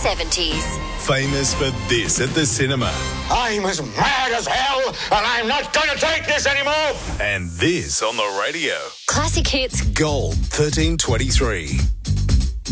70s. Famous for this at the cinema. I'm as mad as hell, and I'm not going to take this anymore. And this on the radio. Classic hits. Gold 1323.